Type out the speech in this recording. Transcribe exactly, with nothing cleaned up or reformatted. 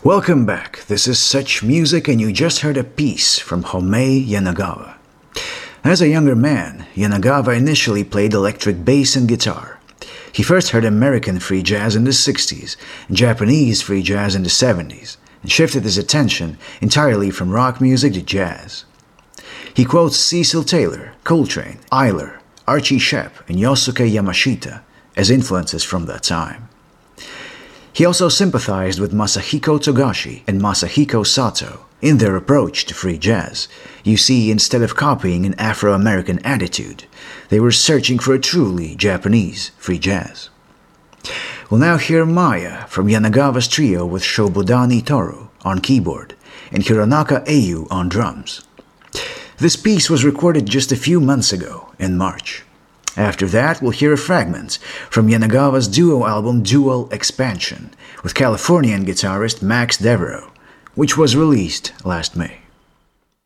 Welcome back. This is Such Music, and you just heard a piece from Homei Yanagawa. As a younger man, Yanagawa initially played electric bass and guitar. He first heard American free jazz in the sixties and Japanese free jazz in the seventies, and shifted his attention entirely from rock music to jazz. He quotes Cecil Taylor, Coltrane, Ayler, Archie Shepp, and Yosuke Yamashita as influences from that time. He also sympathized with Masahiko Togashi and Masahiko Sato in their approach to free jazz. You see, instead of copying an Afro-American attitude, they were searching for a truly Japanese free jazz. We'll now hear Maya from Yanagawa's trio with Shobodani Toru on keyboard and Hironaka Eiyu on drums. This piece was recorded just a few months ago, in March. After that, we'll hear a fragment from Yanagawa's duo album Dual Expansion with Californian guitarist Max Devereaux, which was released last May.